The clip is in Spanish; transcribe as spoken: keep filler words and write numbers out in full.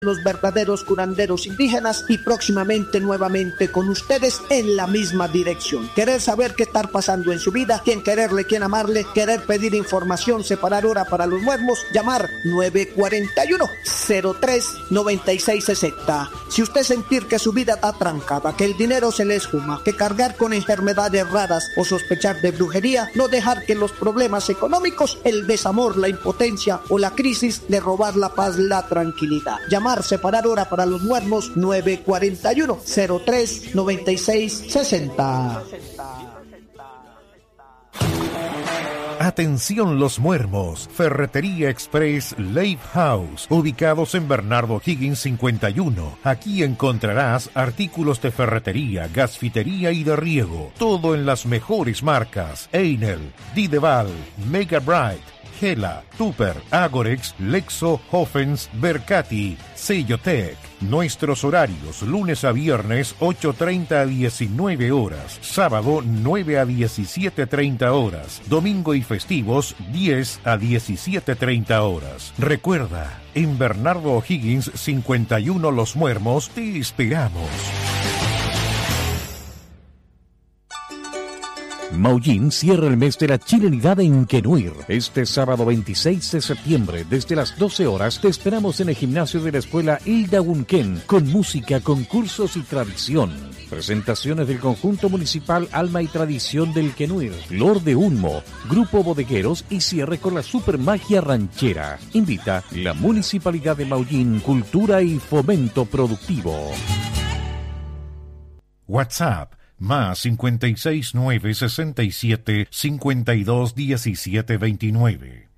los verdaderos curanderos indígenas y próximamente nuevamente con ustedes en la misma dirección. Querer saber qué está pasando en su vida, quién quererle, quién amarle, querer pedir información, separar hora para los muertos, llamar nueve cuatro uno, cero tres, nueve seis seis cero. Si usted sentir que su vida está trancada, que el dinero se le esfuma, que cargar con enfermedades raras o sospechar de brujería, no dejar que los problemas económicos, el desamor, la impotencia o la crisis le robar la paz, la tranquilidad. Llamar separar hora para los muertos nueve cuatro uno, cero tres, nueve seis seis cero. Atención los muermos, Ferretería Express Leif House, ubicados en Bernardo Higgins cincuenta y uno. Aquí encontrarás artículos de ferretería, gasfitería y de riego, todo en las mejores marcas: Einel, Dideval, Mega Bright, Gela, Tupper, Agorex, Lexo, Hoffens, Bercati, Sellotec. Nuestros horarios: lunes a viernes ocho treinta a diecinueve horas, sábado nueve a diecisiete treinta horas, domingo y festivos diez a diecisiete treinta horas. Recuerda, en Bernardo O'Higgins cincuenta y uno Los Muermos te esperamos. Maullín cierra el mes de la chilenidad en Quenuir. Este sábado veintiséis de septiembre, desde las doce horas, te esperamos en el gimnasio de la escuela Hilda Hunquén, con música, concursos y tradición. Presentaciones del conjunto municipal Alma y Tradición del Quenuir, Flor de Unmo, Grupo Bodegueros y cierre con la Supermagia Ranchera. Invita la Municipalidad de Maullín, Cultura y Fomento Productivo. WhatsApp más cincuenta y seis nueve sesenta y siete cincuenta y dos diecisiete veintinueve.